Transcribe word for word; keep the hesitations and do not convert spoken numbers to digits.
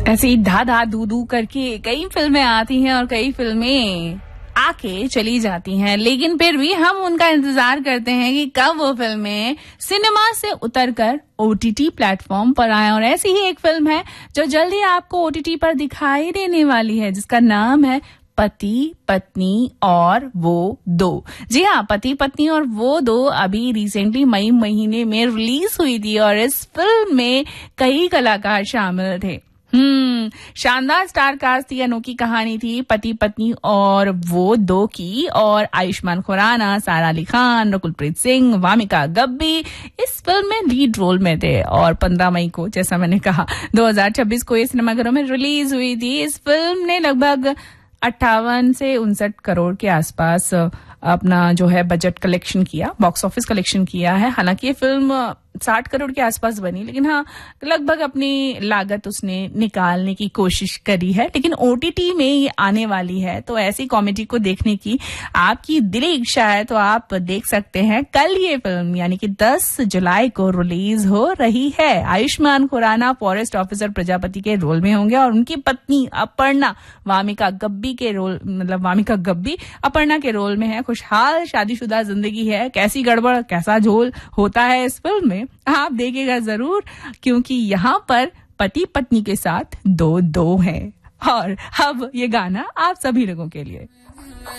ऐसे ही धा धा दू दू करके कई फिल्में आती हैं और कई फिल्में आके चली जाती हैं, लेकिन फिर भी हम उनका इंतजार करते हैं कि कब वो फिल्में सिनेमा से उतरकर ओटीटी प्लेटफॉर्म पर आए। और ऐसी ही एक फिल्म है जो जल्दी आपको ओटीटी पर दिखाई देने वाली है, जिसका नाम है पति पत्नी और वो दो। जी हाँ, पति पत्नी और वो दो अभी रिसेंटली मई महीने में रिलीज हुई थी और इस फिल्म में कई कलाकार शामिल थे। हम्म शानदार स्टार कास्ट थी, अनोखी कहानी थी पति पत्नी और वो दो की। और आयुष्मान खुराना, सारा अली खान, रकुलप्रीत सिंह, वामिका गब्बी इस फिल्म में लीड रोल में थे। और पंद्रह मई को, जैसा मैंने कहा, दो हज़ार छब्बीस को ये सिनेमाघरों में रिलीज हुई थी। इस फिल्म ने लगभग अट्ठावन से उनसठ करोड़ के आसपास अपना जो है बजट कलेक्शन किया, बॉक्स ऑफिस कलेक्शन किया है। हालांकि ये फिल्म साठ करोड़ के आसपास बनी, लेकिन हाँ लगभग अपनी लागत उसने निकालने की कोशिश करी है। लेकिन ओटीटी में ये आने वाली है, तो ऐसी कॉमेडी को देखने की आपकी दिली इच्छा है तो आप देख सकते हैं। कल ये फिल्म यानी कि दस जुलाई को रिलीज हो रही है। आयुष्मान खुराना फॉरेस्ट ऑफिसर प्रजापति के रोल में होंगे और उनकी पत्नी अपर्णा वामिका गब्बी के रोल मतलब वामिका गब्बी अपर्णा के रोल में है। खुशहाल शादीशुदा जिंदगी है, कैसी गड़बड़ कैसा झोल होता है इस फिल्म में, आप देखिएगा जरूर, क्योंकि यहाँ पर पति पत्नी के साथ दो दो हैं। और अब ये गाना आप सभी लोगों के लिए।